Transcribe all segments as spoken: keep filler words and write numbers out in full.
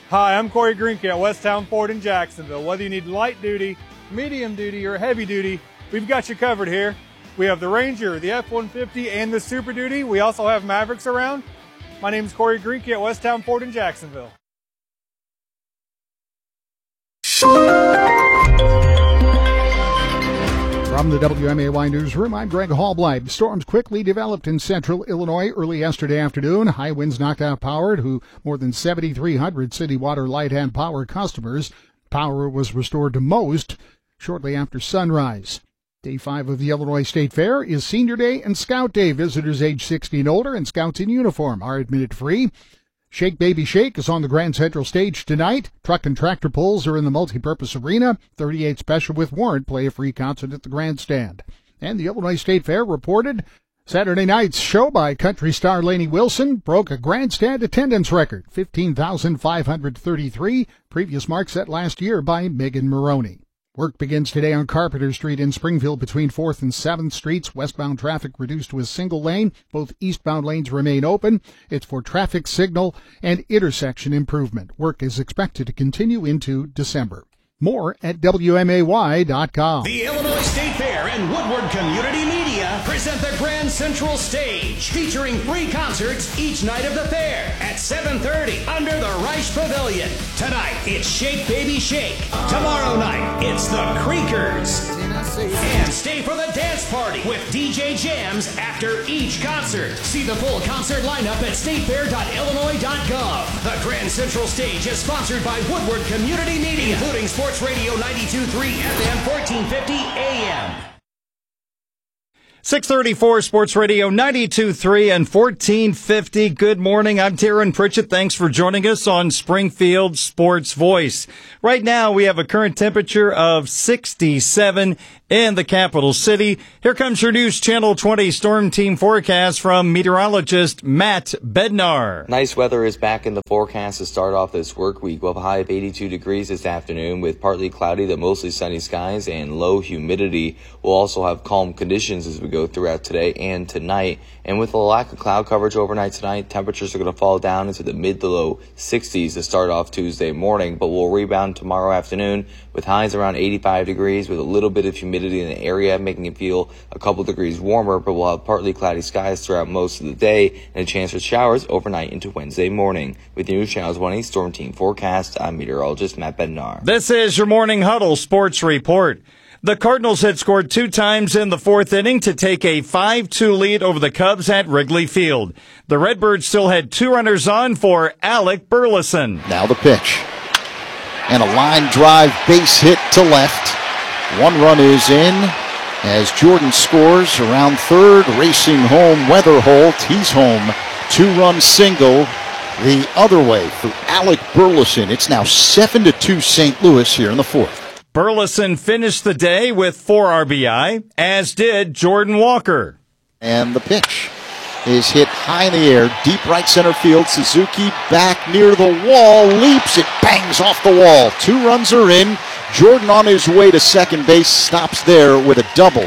Hi, I'm Corey Greenke at Westtown Ford in Jacksonville. Whether you need light duty, medium duty, or heavy duty, we've got you covered here. We have the Ranger, the F one fifty, and the Super Duty. We also have Mavericks around. My name is Corey Greenke at Westtown Ford in Jacksonville. From the W M A Y Newsroom, I'm Greg Hallblight. Storms quickly developed in central Illinois early yesterday afternoon. High winds knocked out power to more than seventy-three hundred city water, light, and power customers. Power was restored to most shortly after sunrise. Day five of the Illinois State Fair is Senior Day and Scout Day. Visitors age sixty and older and Scouts in uniform are admitted free. Shake Baby Shake is on the Grand Central Stage tonight. Truck and tractor pulls are in the multipurpose arena. thirty-eight Special with Warrant play a free concert at the Grandstand. And the Illinois State Fair reported Saturday night's show by country star Lainey Wilson broke a Grandstand attendance record, fifteen thousand five hundred thirty-three, previous mark set last year by Megan Maroney. Work begins today on Carpenter Street in Springfield between fourth and seventh Streets. Westbound traffic reduced to a single lane. Both eastbound lanes remain open. It's for traffic signal and intersection improvement. Work is expected to continue into December. More at W M A Y dot com. The Illinois State Fair and Woodward Community Media present the Grand Central Stage, featuring free concerts each night of the fair at seven thirty under the Reich Pavilion. Tonight, it's Shake Baby Shake. Tomorrow night, it's the Creakers. And stay for the dance party with D J jams after each concert. See the full concert lineup at state fair dot illinois dot gov. The Grand Central Stage is sponsored by Woodward Community Media, including Sports Radio ninety-two point three F M, fourteen fifty A M. six thirty-four Sports Radio ninety-two point three and fourteen fifty. Good morning. I'm Taryn Pritchett. Thanks for joining us on Springfield Sports Voice. Right now, we have a current temperature of sixty-seven in the capital city. Here comes your News Channel twenty Storm Team forecast from meteorologist Matt Bednar. Nice weather is back in the forecast to start off this work week. We'll have a high of eighty-two degrees this afternoon with partly cloudy to mostly sunny skies and low humidity. We'll also have calm conditions as we go throughout today and tonight. And with a lack of cloud coverage overnight tonight, temperatures are going to fall down into the mid to low sixties to start off Tuesday morning, but we'll rebound tomorrow afternoon with highs around eighty-five degrees with a little bit of humidity in the area, making it feel a couple degrees warmer, but we'll have partly cloudy skies throughout most of the day and a chance for showers overnight into Wednesday morning. With your News Channel twenty Storm Team forecast, I'm meteorologist Matt Bednar. This is your Morning Huddle Sports Report. The Cardinals had scored two times in the fourth inning to take a five two lead over the Cubs at Wrigley Field. The Redbirds still had two runners on for Alec Burleson. Now the pitch. And a line drive base hit to left. One run is in as Jordan scores around third, racing home Weatherholt. He's home. Two-run single the other way for Alec Burleson. It's now seven to two Saint Louis here in the fourth. Burleson finished the day with four R B I, as did Jordan Walker. And the pitch is hit high in the air, deep right center field. Suzuki back near the wall, leaps, it bangs off the wall. Two runs are in. Jordan on his way to second base, stops there with a double.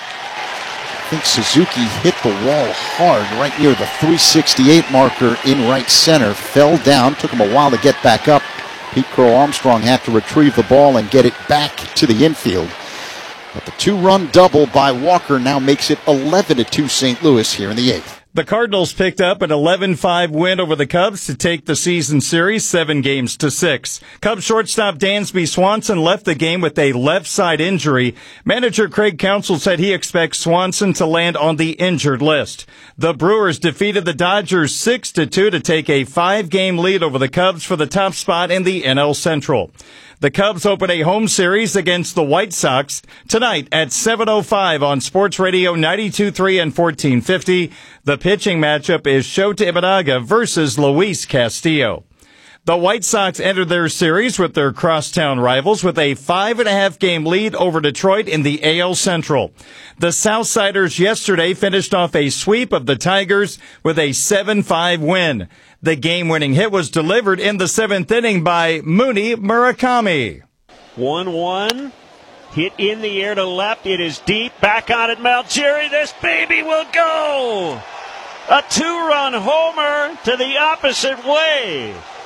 I think Suzuki hit the wall hard right near the three sixty-eight marker in right center. Fell down, took him a while to get back up. Pete Crow Armstrong had to retrieve the ball and get it back to the infield. But the two-run double by Walker now makes it eleven to two Saint Louis here in the eighth. The Cardinals picked up an eleven five win over the Cubs to take the season series seven games to six. Cubs shortstop Dansby Swanson left the game with a left side injury. Manager Craig Counsell said he expects Swanson to land on the injured list. The Brewers defeated the Dodgers six to two to take a five game lead over the Cubs for the top spot in the N L Central. The Cubs open a home series against the White Sox tonight at seven oh five on Sports Radio ninety-two point three and fourteen fifty. The pitching matchup is Shota Imanaga versus Luis Castillo. The White Sox entered their series with their crosstown rivals with a five and a half game lead over Detroit in the A L Central. The Southsiders yesterday finished off a sweep of the Tigers with a seven five win. The game-winning hit was delivered in the seventh inning by Mooney Murakami. one one. Hit in the air to left. It is deep. Back on it, Malgeri. This baby will go. A two-run homer to the opposite way.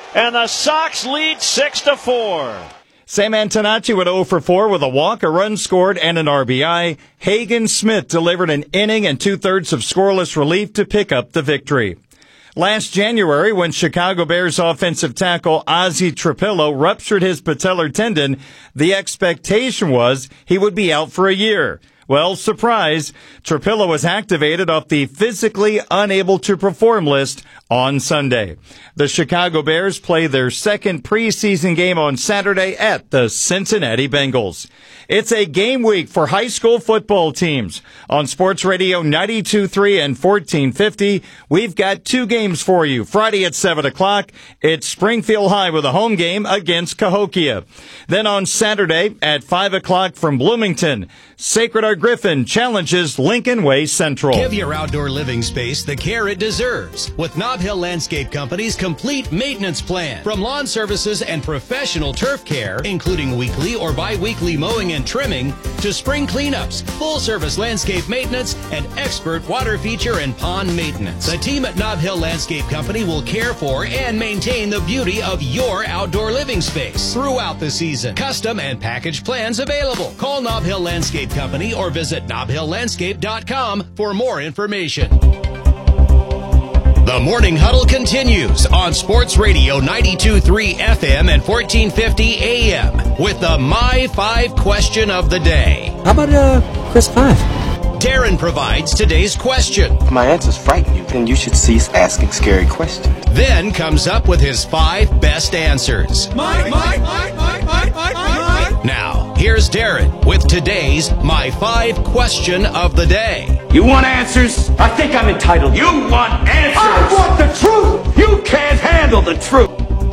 and the Sox lead six to four. Sam Antonacci went oh for four with a walk, a run scored, and an R B I. Hagen Smith delivered an inning and two-thirds of scoreless relief to pick up the victory. Last January, when Chicago Bears offensive tackle Ozzie Trapillo ruptured his patellar tendon, the expectation was he would be out for a year. Well, surprise, Trapillo was activated off the physically unable to perform list on Sunday. The Chicago Bears play their second preseason game on Saturday at the Cincinnati Bengals. It's a game week for high school football teams. On Sports Radio ninety-two point three and fourteen fifty, we've got two games for you. Friday at seven o'clock, it's Springfield High with a home game against Cahokia. Then on Saturday at five o'clock from Bloomington, Sacred Heart Griffin challenges Lincoln Way Central. Give your outdoor living space the care it deserves with Nob Hill Landscape Company's complete maintenance plan. From lawn services and professional turf care, including weekly or bi-weekly mowing and trimming, to spring cleanups, full-service landscape maintenance, and expert water feature and pond maintenance. The team at Nob Hill Landscape Company will care for and maintain the beauty of your outdoor living space throughout the season. Custom and package plans available. Call Nob Hill Landscape Company or visit nob hill landscape dot com for more information. The Morning Huddle continues on Sports Radio ninety-two point three F M and fourteen fifty A M with the My Five question of the day. How about uh, Chris Five? Darren provides today's question. If my answers frighten you, then you should cease asking scary questions. Then comes up with his five best answers. My, my, my, my, my, my, my. Now, here's Darren with today's My Five question of the day. You want answers? I think I'm entitled. You want answers? I want the truth. You can't handle the truth.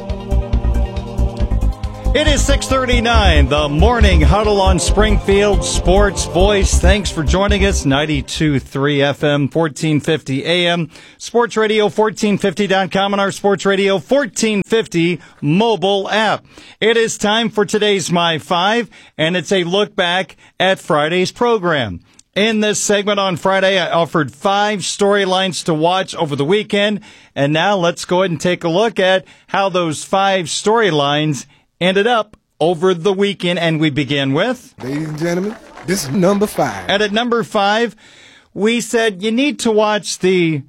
It is six thirty-nine, the Morning Huddle on Springfield Sports Voice. Thanks for joining us, ninety-two point three F M, fourteen fifty A M, Sports Radio fourteen fifty dot com, and our Sports Radio fourteen fifty mobile app. It is time for today's My Five, and it's a look back at Friday's program. In this segment on Friday, I offered five storylines to watch over the weekend, and now let's go ahead and take a look at how those five storylines ended up over the weekend, and we begin with... Ladies and gentlemen, this is number five. And at number five, we said you need to watch the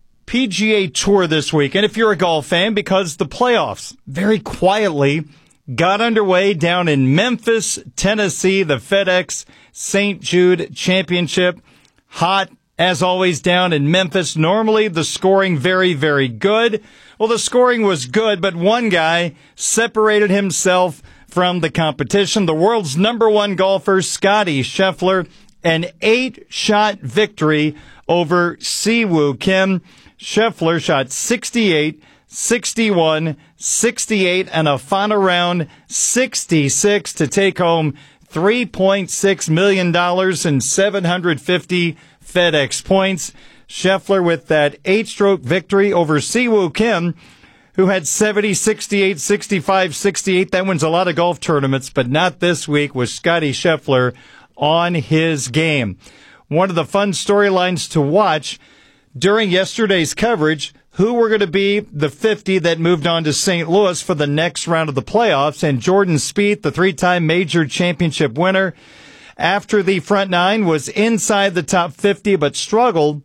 P G A Tour this weekend if you're a golf fan, because the playoffs very quietly got underway down in Memphis, Tennessee, the FedEx Saint Jude Championship. Hot, as always, down in Memphis. Normally, the scoring very, very good. Well, the scoring was good, but one guy separated himself from the competition. The world's number one golfer, Scottie Scheffler, an eight-shot victory over Siwoo Kim. Scheffler shot sixty-eight, sixty-one, sixty-eight, and a final round sixty-six to take home three point six million dollars and seven hundred fifty FedEx points. Scheffler with that eight-stroke victory over Siwoo Kim, who had seventy, sixty-eight, sixty-five, sixty-eight. That wins a lot of golf tournaments, but not this week with Scottie Scheffler on his game. One of the fun storylines to watch during yesterday's coverage, who were going to be the fifty that moved on to Saint Louis for the next round of the playoffs, and Jordan Spieth, the three-time major championship winner, after the front nine was inside the top fifty but struggled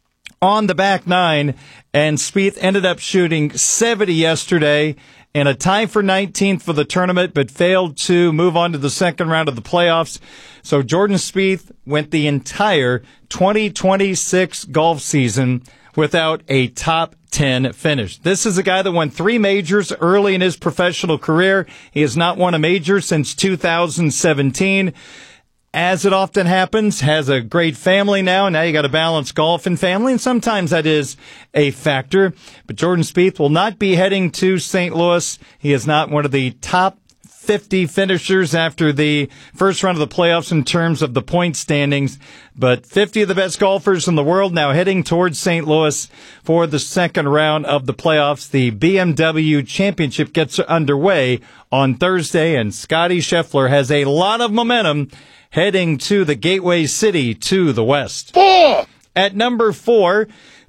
on the back nine, and Spieth ended up shooting seventy yesterday in a tie for nineteenth for the tournament, but failed to move on to the second round of the playoffs. So Jordan Spieth went the entire twenty twenty-six golf season without a top ten finish. This is a guy that won three majors early in his professional career. He has not won a major since two thousand seventeen. As it often happens, has a great family now, and now you got to balance golf and family, and sometimes that is a factor. But Jordan Spieth will not be heading to Saint Louis. He is not one of the top fifty finishers after the first round of the playoffs in terms of the point standings, but fifty of the best golfers in the world now heading towards Saint Louis for the second round of the playoffs. The B M W Championship gets underway on Thursday, and Scottie Scheffler has a lot of momentum heading to the gateway city to the west. Four. At number four,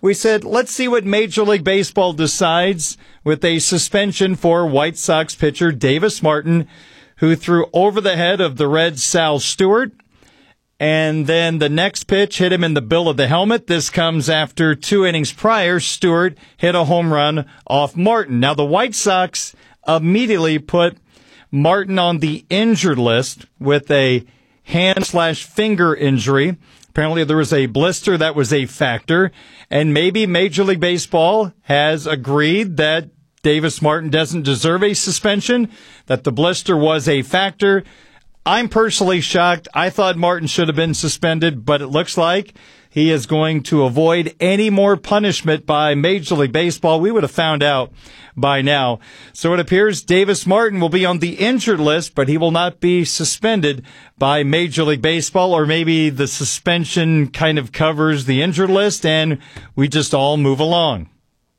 we said, let's see what Major League Baseball decides with a suspension for White Sox pitcher Davis Martin, who threw over the head of the Reds' Sal Stewart. And then the next pitch hit him in the bill of the helmet. This comes after two innings prior, Stewart hit a home run off Martin. Now, the White Sox immediately put Martin on the injured list with a hand slash finger injury. Apparently there was a blister that was a factor. And maybe Major League Baseball has agreed that Davis Martin doesn't deserve a suspension, that the blister was a factor. I'm personally shocked. I thought Martin should have been suspended, but it looks like he is going to avoid any more punishment by Major League Baseball. We would have found out by now. So it appears Davis Martin will be on the injured list, but he will not be suspended by Major League Baseball, or maybe the suspension kind of covers the injured list and we just all move along.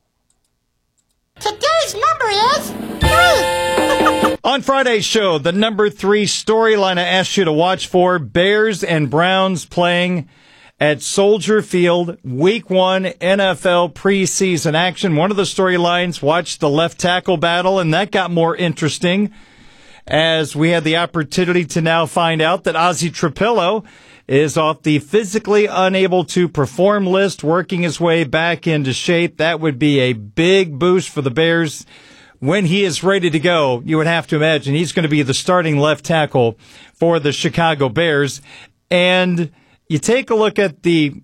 Today's number is three. On Friday's show, the number three storyline I asked you to watch for, Bears and Browns playing at Soldier Field, week one N F L preseason action. One of the storylines, watched the left tackle battle, and that got more interesting as we had the opportunity to now find out that Ozzy Trapillo is off the physically unable to perform list, working his way back into shape. That would be a big boost for the Bears. When he is ready to go, you would have to imagine he's going to be the starting left tackle for the Chicago Bears. And you take a look at the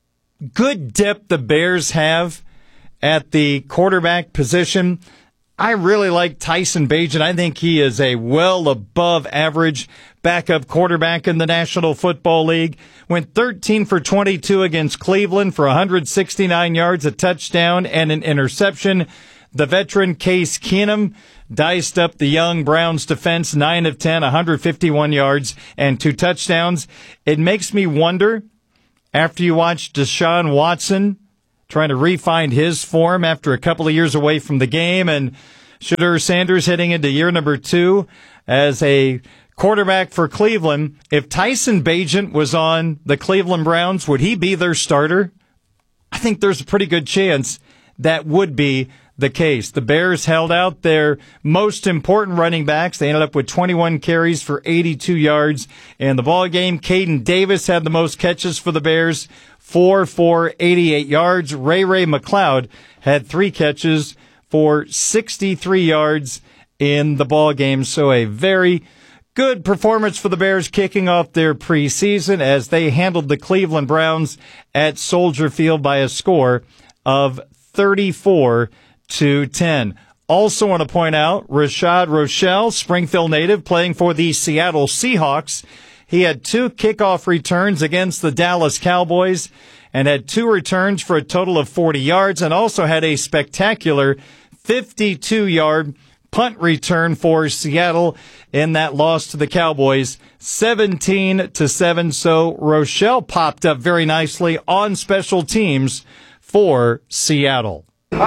good depth the Bears have at the quarterback position. I really like Tyson Bagent. I think he is a well above average backup quarterback in the National Football League. Went thirteen for twenty-two against Cleveland for one hundred sixty-nine yards, a touchdown, and an interception. The veteran Case Keenum diced up the young Browns defense, nine of ten, one hundred fifty-one yards, and two touchdowns. It makes me wonder, after you watch Deshaun Watson trying to refine his form after a couple of years away from the game, and Shedeur Sanders heading into year number two as a quarterback for Cleveland, if Tyson Bagent was on the Cleveland Browns, would he be their starter? I think there's a pretty good chance that would be the case. The Bears held out their most important running backs. They ended up with twenty-one carries for eighty-two yards in the ball game. Caden Davis had the most catches for the Bears, four for eighty-eight yards. Ray Ray McCloud had three catches for sixty-three yards in the ball game. So a very good performance for the Bears kicking off their preseason as they handled the Cleveland Browns at Soldier Field by a score of thirty-four to ten. Also want to point out Rashad Rochelle, Springfield native, playing for the Seattle Seahawks. He had two kickoff returns against the Dallas Cowboys and had two returns for a total of forty yards, and also had a spectacular fifty-two yard punt return for Seattle in that loss to the Cowboys, seventeen to seven. So Rochelle popped up very nicely on special teams for Seattle.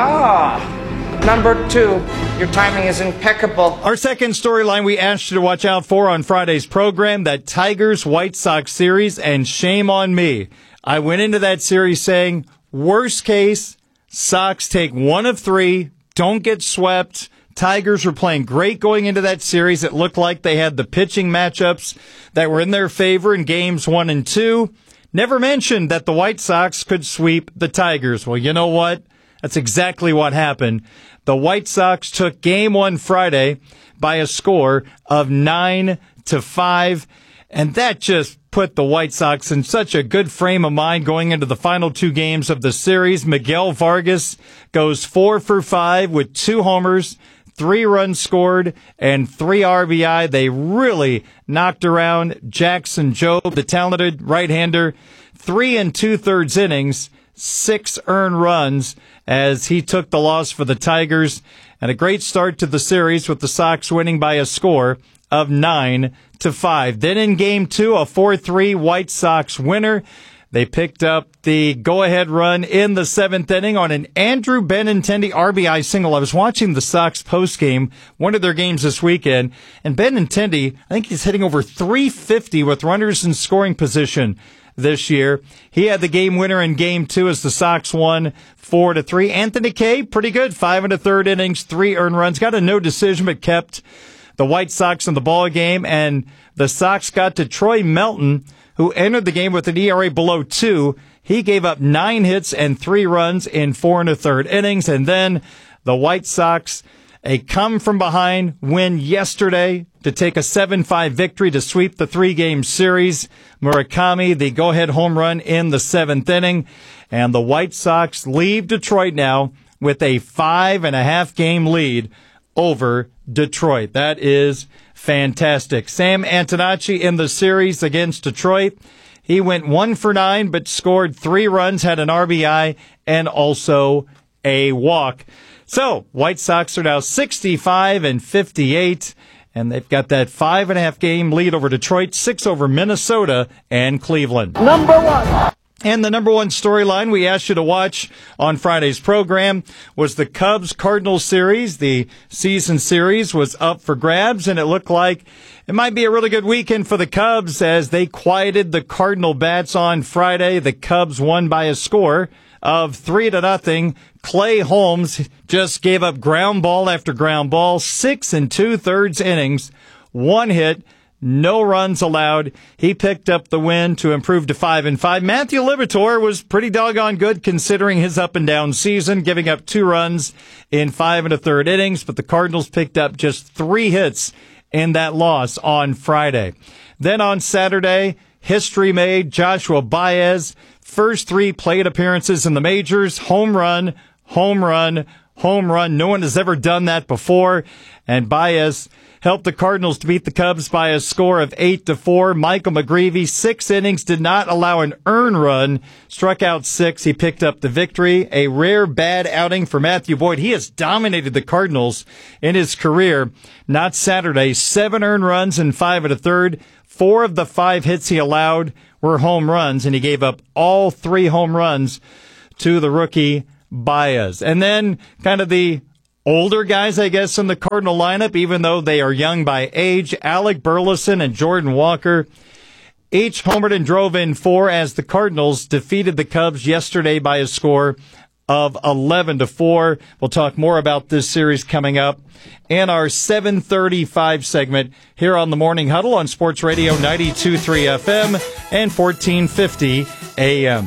Ah, number two. Your timing is impeccable. Our second storyline we asked you to watch out for on Friday's program, that Tigers-White Sox series, and shame on me. I went into that series saying, worst case, Sox take one of three, don't get swept. Tigers were playing great going into that series. It looked like they had the pitching matchups that were in their favor in games one and two. Never mentioned that the White Sox could sweep the Tigers. Well, you know what? That's exactly what happened. The White Sox took game one Friday by a score of nine to five, and that just put the White Sox in such a good frame of mind going into the final two games of the series. Miguel Vargas goes four for five with two homers, three runs scored, and three R B I. They really knocked around Jackson Jobe, the talented right-hander, three and two-thirds innings, six earned runs as he took the loss for the Tigers, and a great start to the series with the Sox winning by a score of nine to five. Then in game two, a four three White Sox winner. They picked up the go-ahead run in the seventh inning on an Andrew Benintendi R B I single. I was watching the Sox postgame, one of their games this weekend, and Benintendi, I think he's hitting over three fifty with runners in scoring position this year. He had the game winner in game two as the Sox won four to three. Anthony Kay, pretty good. Five and a third innings, three earned runs. Got a no decision, but kept the White Sox in the ball game. And the Sox got to Troy Melton, who entered the game with an E R A below two. He gave up nine hits and three runs in four and a third innings. And then the White Sox, a come-from-behind win yesterday to take a seven five victory to sweep the three-game series. Murakami, the go-ahead home run in the seventh inning. And the White Sox leave Detroit now with a five-and-a-half game lead over Detroit. That is fantastic. Sam Antonacci in the series against Detroit. He went one for nine, but scored three runs, had an R B I, and also a walk. So, White Sox are now sixty-five and fifty-eight, and they've got that five and a half game lead over Detroit, six over Minnesota and Cleveland. Number one. And the number one storyline we asked you to watch on Friday's program was the Cubs-Cardinals series. The season series was up for grabs, and it looked like it might be a really good weekend for the Cubs as they quieted the Cardinal bats on Friday. The Cubs won by a score of three to nothing. Clay Holmes just gave up ground ball after ground ball, six and two-thirds innings, one hit, no runs allowed. He picked up the win to improve to five and five. Matthew Liberatore was pretty doggone good considering his up and down season, giving up two runs in five and a third innings, but the Cardinals picked up just three hits in that loss on Friday. Then on Saturday, history made. Joshua Baez, first three plate appearances in the majors, home run, home run, home run. No one has ever done that before. And Baez helped the Cardinals to beat the Cubs by a score of eight to four. Michael McGreevy, six innings, did not allow an earned run, struck out six. He picked up the victory. A rare bad outing for Matthew Boyd. He has dominated the Cardinals in his career. Not Saturday. Seven earned runs in five and a third. Four of the five hits he allowed were home runs, and he gave up all three home runs to the rookie Baez. And then kind of the older guys, I guess, in the Cardinal lineup, even though they are young by age, Alec Burleson and Jordan Walker each homered and drove in four as the Cardinals defeated the Cubs yesterday by a score of eleven to four. We'll talk more about this series coming up in our seven thirty-five segment here on the Morning Huddle on Sports Radio ninety-two point three F M and fourteen fifty A M.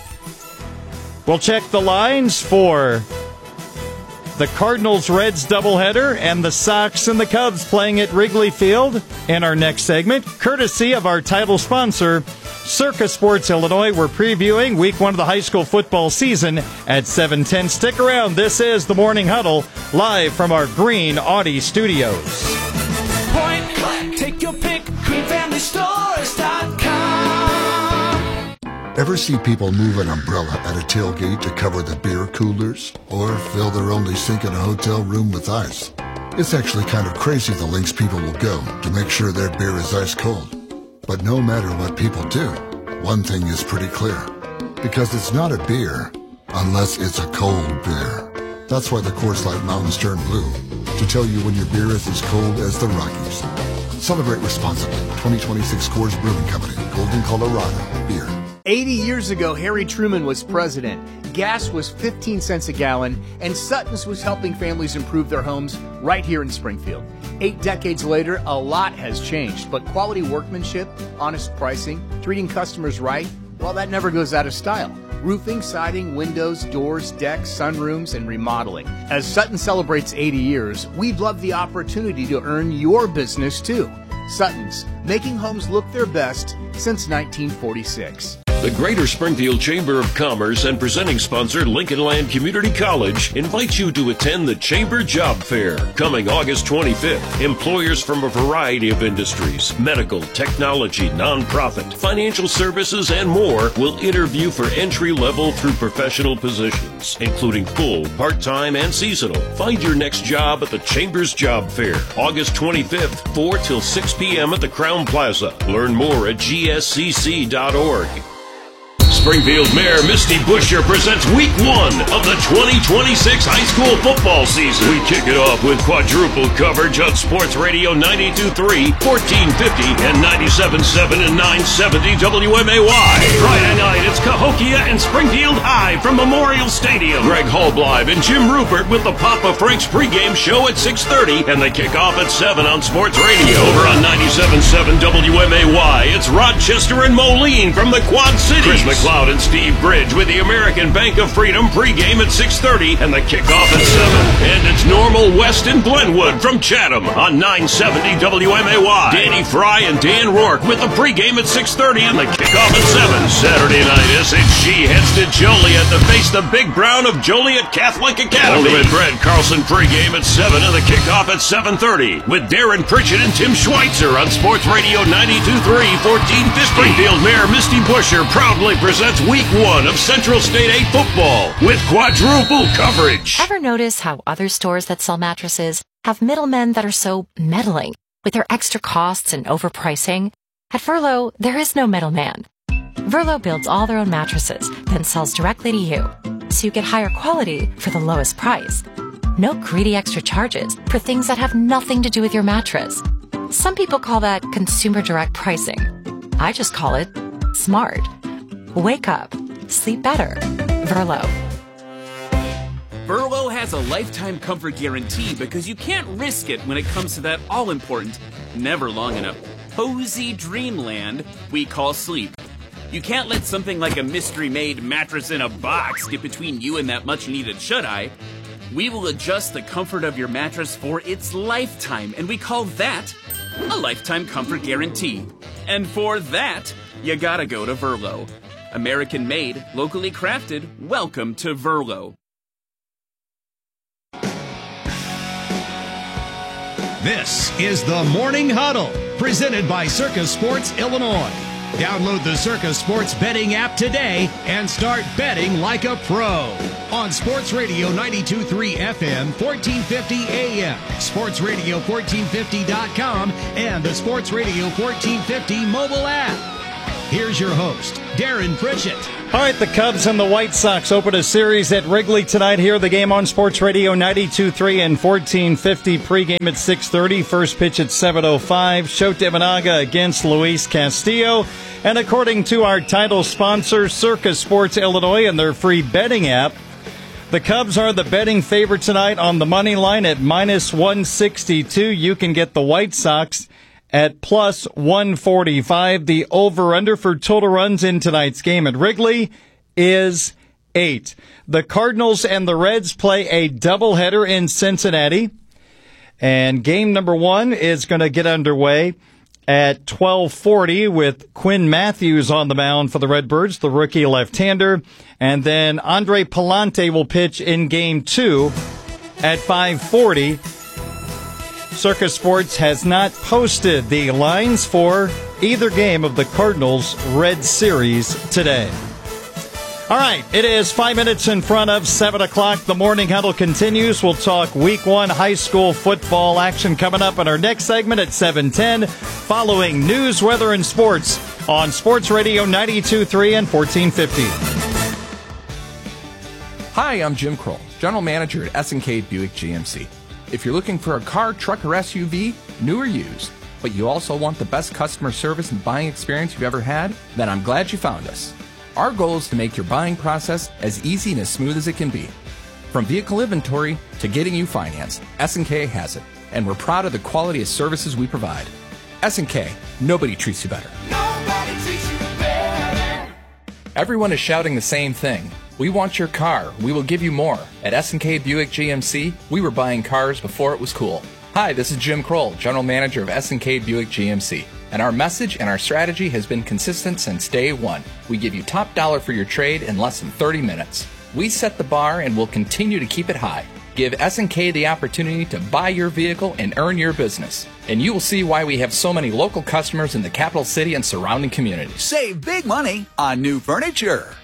We'll check the lines for the Cardinals-Reds doubleheader and the Sox and the Cubs playing at Wrigley Field in our next segment, courtesy of our title sponsor, Circa Sports Illinois. We're previewing week one of the high school football season at seven ten. Stick around. This is the Morning Huddle, live from our Green Audi studios. Point click, take your pick, green family stores dot com. Ever see people move an umbrella at a tailgate to cover the beer coolers? Or fill their only sink in a hotel room with ice? It's actually kind of crazy the lengths people will go to make sure their beer is ice cold. But no matter what people do, one thing is pretty clear. Because it's not a beer unless it's a cold beer. That's why the Coors Light Mountains turn blue, to tell you when your beer is as cold as the Rockies. Celebrate responsibly. twenty twenty-six Coors Brewing Company, Golden, Colorado. Beer. eighty years ago, Harry Truman was president. Gas was fifteen cents a gallon, and Sutton's was helping families improve their homes right here in Springfield. Eight decades later, a lot has changed, but quality workmanship, honest pricing, treating customers right, well, that never goes out of style. Roofing, siding, windows, doors, decks, sunrooms, and remodeling. As Sutton celebrates eighty years, we'd love the opportunity to earn your business too. Sutton's, making homes look their best since nineteen forty-six. The Greater Springfield Chamber of Commerce and presenting sponsor Lincoln Land Community College invites you to attend the Chamber Job Fair coming August twenty-fifth. Employers from a variety of industries, medical, technology, nonprofit, financial services, and more will interview for entry-level through professional positions, including full, part-time, and seasonal. Find your next job at the Chamber's Job Fair, August twenty-fifth, four till six p.m. at the Crown Plaza. Learn more at G S C C dot org. Springfield Mayor Misty Buscher presents week one of the twenty twenty-six high school football season. We kick it off with quadruple coverage on Sports Radio ninety-two point three, fourteen fifty, and ninety-seven point seven and nine seventy W M A Y. Friday night, it's Cahokia and Springfield High from Memorial Stadium. Greg Hallbleib and Jim Rupert with the Papa Frank's pregame show at six thirty, and they kick off at seven on Sports Radio. Over on ninety-seven point seven W M A Y, it's Rochester and Moline from the Quad Cities. Chris McLeod and Steve Bridge with the American Bank of Freedom pregame at six thirty, and they kick off at seven. And it's Normal West and Glenwood from Chatham on nine seventy W M A Y. Danny Fry and Dan Rourke with the pregame at six thirty, and they kick off at seven. Saturday night, S H G heads to Joliet to face the Big Brown of Joliet Catholic Academy. Ultimate Brad Carlson pregame at seven, and the kickoff at seven thirty with Darren Pritchett and Tim Schweitzer on Sports Radio ninety-two point three, fourteen fifty. Springfield Mayor Misty Buscher proudly presents week one of Central State eight football with quadruple coverage. Ever notice how other stores that sell mattresses have middlemen that are so meddling with their extra costs and overpricing? At Verlo, there is no middleman. Verlo builds all their own mattresses, then sells directly to you, so you get higher quality for the lowest price. No greedy extra charges for things that have nothing to do with your mattress. Some people call that consumer direct pricing. I just call it smart. Wake up. Sleep better. Verlo. Verlo has a lifetime comfort guarantee because you can't risk it when it comes to that all-important, never long enough, cozy dreamland we call sleep. You can't let something like a mystery-made mattress in a box get between you and that much-needed shut-eye. We will adjust the comfort of your mattress for its lifetime, and we call that a lifetime comfort guarantee. And for that, you gotta go to Verlo. American-made, locally crafted, welcome to Verlo. This is the Morning Huddle, presented by Circus Sports Illinois. Download the Circus Sports betting app today and start betting like a pro. On Sports Radio ninety-two point three F M, fourteen fifty A M, sports radio fourteen fifty dot com, and the Sports Radio fourteen fifty mobile app. Here's your host, Darren Pritchett. All right, the Cubs and the White Sox open a series at Wrigley tonight. Here, the game on Sports Radio ninety-two point three and fourteen fifty. Pregame at six thirty. First pitch at seven oh five. Shota Imanaga against Luis Castillo. And according to our title sponsor, Circus Sports Illinois, and their free betting app, the Cubs are the betting favorite tonight on the money line at minus one sixty-two. You can get the White Sox at plus one forty-five. The over-under for total runs in tonight's game at Wrigley is eight. The Cardinals and the Reds play a doubleheader in Cincinnati. And game number one is going to get underway at twelve forty with Quinn Matthews on the mound for the Redbirds, the rookie left-hander. And then Andre Palante will pitch in game two at five forty. Circus Sports has not posted the lines for either game of the Cardinals-Reds series today. All right, it is five minutes in front of seven o'clock. The Morning Huddle continues. We'll talk week one high school football action coming up in our next segment at seven ten, following news, weather, and sports on Sports Radio ninety-two point three and fourteen fifty. Hi, I'm Jim Kroll, General Manager at S and K Buick G M C. If you're looking for a car, truck, or S U V, new or used, but you also want the best customer service and buying experience you've ever had, then I'm glad you found us. Our goal is to make your buying process as easy and as smooth as it can be. From vehicle inventory to getting you financed, S and K has it, and we're proud of the quality of services we provide. S and K, nobody treats you better. Nobody treats you better. Everyone is shouting the same thing. We want your car. We will give you more. At S and K Buick G M C, we were buying cars before it was cool. Hi, this is Jim Kroll, General Manager of S and K Buick G M C. And our message and our strategy has been consistent since day one. We give you top dollar for your trade in less than thirty minutes. We set the bar and will continue to keep it high. Give S and K the opportunity to buy your vehicle and earn your business. And you will see why we have so many local customers in the capital city and surrounding communities. Save big money on new furniture.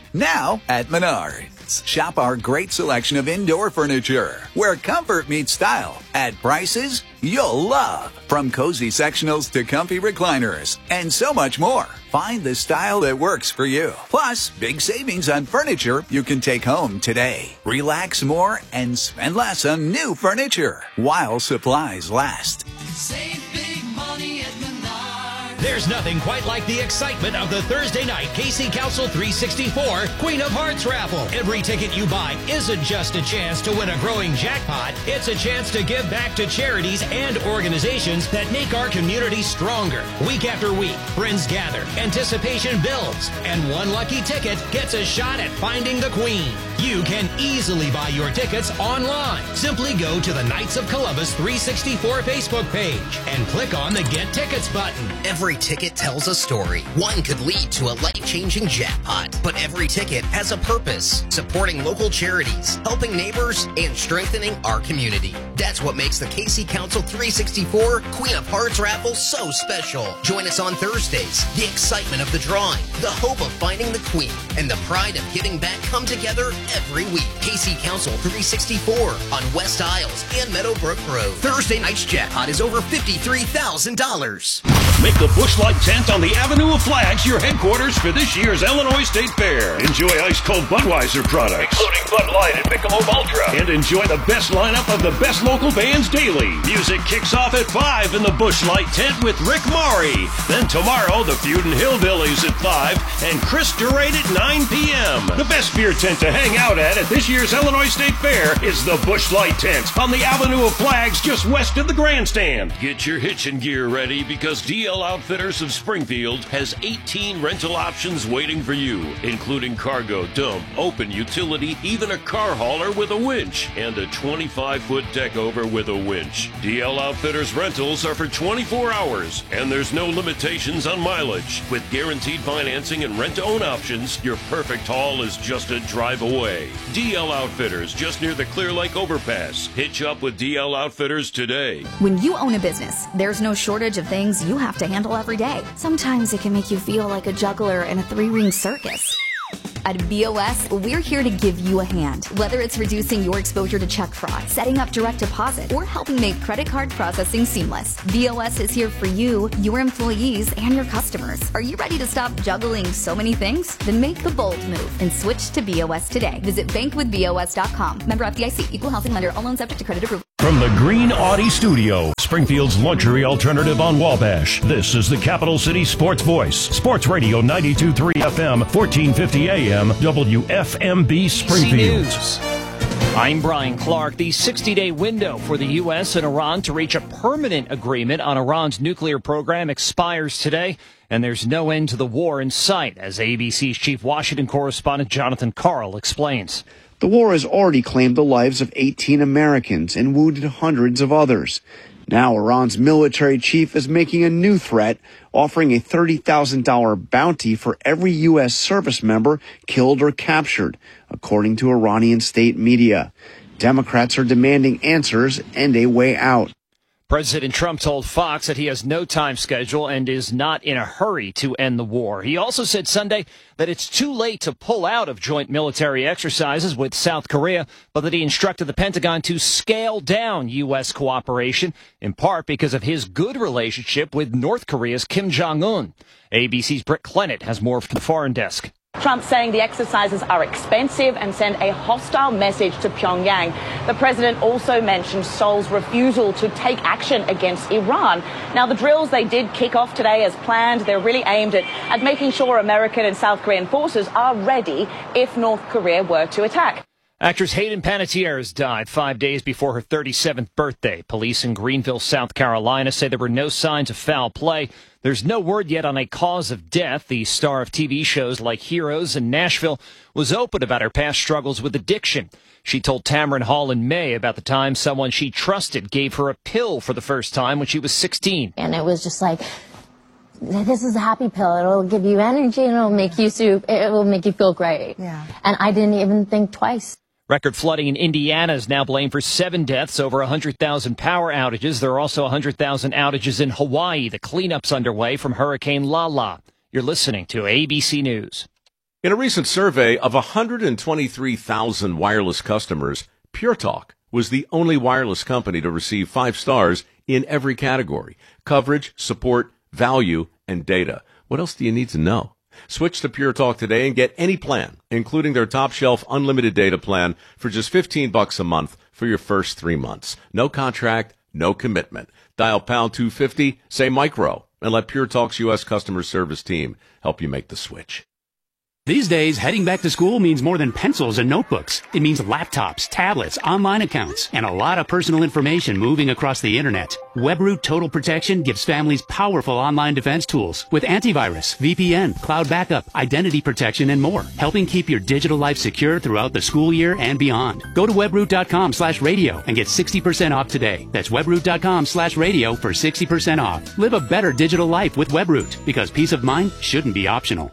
Now at Menards. Shop our great selection of indoor furniture, where comfort meets style, at prices you'll love. From cozy sectionals to comfy recliners, and so much more. Find the style that works for you. Plus, big savings on furniture you can take home today. Relax more and spend less on new furniture while supplies last. Save big money at Menards. There's nothing quite like the excitement of the Thursday night K C Council three sixty-four Queen of Hearts raffle. Every ticket you buy isn't just a chance to win a growing jackpot. It's a chance to give back to charities and organizations that make our community stronger. Week after week, friends gather, anticipation builds, and one lucky ticket gets a shot at finding the Queen. You can easily buy your tickets online. Simply go to the Knights of Columbus three sixty-four Facebook page and click on the Get Tickets button. Every ticket tells a story. One could lead to a life-changing jackpot, but every ticket has a purpose: supporting local charities, helping neighbors, and strengthening our community. That's what makes the K C Council three sixty-four Queen of Hearts raffle so special. Join us on Thursdays. The excitement of the drawing, the hope of finding the Queen, and the pride of giving back come together every week. K C Council three sixty-four on West Isles and Meadowbrook Road. Thursday night's jackpot is over fifty-three thousand dollars. Make the Busch Light Tent on the Avenue of Flags your headquarters for this year's Illinois State Fair. Enjoy ice-cold Budweiser products, including Bud Light and Michelob Ultra. And enjoy the best lineup of the best local bands daily. Music kicks off at five in the Busch Light Tent with Rick Maury. Then tomorrow, the Feudin' Hillbillies at five and Chris Durate at nine p.m. The best beer tent to hang out at at this year's Illinois State Fair is the Busch Light Tent on the Avenue of Flags just west of the grandstand. Get your hitching gear ready because D L Outfitters of Springfield has eighteen rental options waiting for you, including cargo, dump, open utility, even a car hauler with a winch, and a twenty-five foot deck over with a winch. D L Outfitters rentals are for twenty-four hours, and there's no limitations on mileage. With guaranteed financing and rent-to-own options, your perfect haul is just a drive away. D L Outfitters, just near the Clear Lake Overpass. Hitch up with D L Outfitters today. When you own a business, there's no shortage of things you have to handle every day. Sometimes it can make you feel like a juggler in a three-ring circus. At B O S, we're here to give you a hand. Whether it's reducing your exposure to check fraud, setting up direct deposit, or helping make credit card processing seamless, B O S is here for you, your employees, and your customers. Are you ready to stop juggling so many things? Then make the bold move and switch to B O S today. Visit bank with B O S dot com. Member F D I C. Equal housing lender. All loans subject to credit approval. From the Green Audi Studio, Springfield's luxury alternative on Wabash, this is the Capital City Sports Voice. Sports Radio ninety-two point three F M, fourteen fifty A M, W F M B Springfield. News. I'm Brian Clark. The sixty-day window for the U S and Iran to reach a permanent agreement on Iran's nuclear program expires today, and there's no end to the war in sight, as A B C's chief Washington correspondent Jonathan Karl explains. The war has already claimed the lives of eighteen Americans and wounded hundreds of others. Now Iran's military chief is making a new threat, offering a thirty thousand dollars bounty for every U S service member killed or captured, according to Iranian state media. Democrats are demanding answers and a way out. President Trump told Fox that he has no time schedule and is not in a hurry to end the war. He also said Sunday that it's too late to pull out of joint military exercises with South Korea, but that he instructed the Pentagon to scale down U S cooperation, in part because of his good relationship with North Korea's Kim Jong-un. A B C's Britt Clennett has more from the foreign desk. Trump saying the exercises are expensive and send a hostile message to Pyongyang. The president also mentioned Seoul's refusal to take action against Iran. Now, the drills, they did kick off today as planned. They're really aimed at, at making sure American and South Korean forces are ready if North Korea were to attack. Actress Hayden Panettiere has died five days before her thirty-seventh birthday. Police in Greenville, South Carolina, say there were no signs of foul play. There's no word yet on a cause of death. The star of T V shows like Heroes and Nashville was open about her past struggles with addiction. She told Tamron Hall in May about the time someone she trusted gave her a pill for the first time when she was sixteen. And it was just like, this is a happy pill. It'll give you energy and it'll make you soup. It will make you feel great. Yeah. And I didn't even think twice. Record flooding in Indiana is now blamed for seven deaths, over one hundred thousand power outages. There are also one hundred thousand outages in Hawaii. The cleanup's underway from Hurricane Lala. You're listening to A B C News. In a recent survey of one hundred twenty-three thousand wireless customers, Pure Talk was the only wireless company to receive five stars in every category: coverage, support, value, and data. What else do you need to know? Switch to Pure Talk today and get any plan, including their top shelf unlimited data plan, for just fifteen bucks a month for your first three months. No contract, no commitment. Dial pound two fifty, say micro, and let Pure Talk's U S customer service team help you make the switch. These days, heading back to school means more than pencils and notebooks. It means laptops, tablets, online accounts, and a lot of personal information moving across the internet. WebRoot Total Protection gives families powerful online defense tools with antivirus, V P N, cloud backup, identity protection, and more, helping keep your digital life secure throughout the school year and beyond. Go to webroot.com slash radio and get sixty percent off today. That's webroot.com slash radio for sixty percent off. Live a better digital life with WebRoot, because peace of mind shouldn't be optional.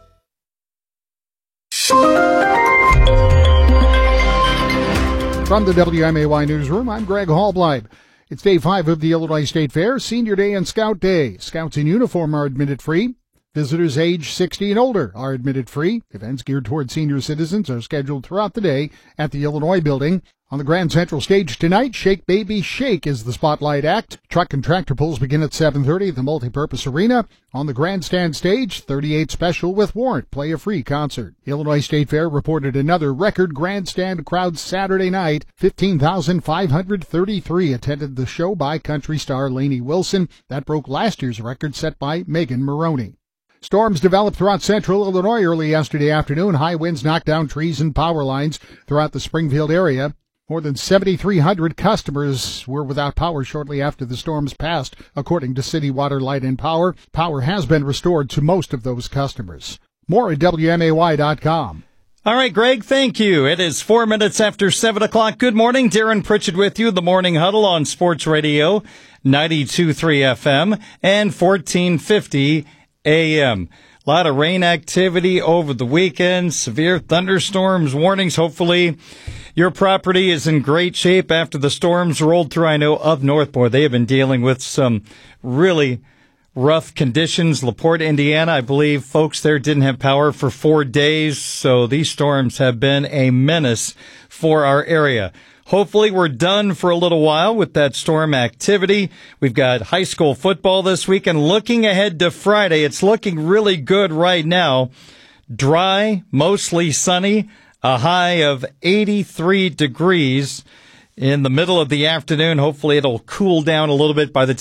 From the W M A Y Newsroom, I'm Greg Hallbleib. It's day five of the Illinois State Fair, Senior Day and Scout Day. Scouts in uniform are admitted free. Visitors age sixty and older are admitted free. Events geared toward senior citizens are scheduled throughout the day at the Illinois Building. On the Grand Central Stage tonight, Shake Baby Shake is the spotlight act. Truck and tractor pulls begin at seven thirty at the Multipurpose Arena. On the Grandstand Stage, thirty-eight Special with Warrant play a free concert. Illinois State Fair reported another record grandstand crowd Saturday night. fifteen thousand five hundred thirty-three attended the show by country star Lainey Wilson. That broke last year's record set by Megan Maroney. Storms developed throughout central Illinois early yesterday afternoon. High winds knocked down trees and power lines throughout the Springfield area. More than seventy-three hundred customers were without power shortly after the storms passed, according to City Water, Light and Power. Power has been restored to most of those customers. More at W M A Y dot com. All right, Greg, thank you. It is four minutes after seven o'clock. Good morning. Darren Pritchett with you. The Morning Huddle on Sports Radio, ninety-two point three F M and fourteen fifty A M. A lot of rain activity over the weekend, severe thunderstorms warnings. Hopefully your property is in great shape after the storms rolled through. I know of Northport, they have been dealing with some really rough conditions. LaPorte, Indiana, I believe folks there didn't have power for four days, so these storms have been a menace for our area. Hopefully we're done for a little while with that storm activity. We've got high school football this week, and looking ahead to Friday, it's looking really good right now. Dry, mostly sunny, a high of eighty-three degrees in the middle of the afternoon. Hopefully it'll cool down a little bit by the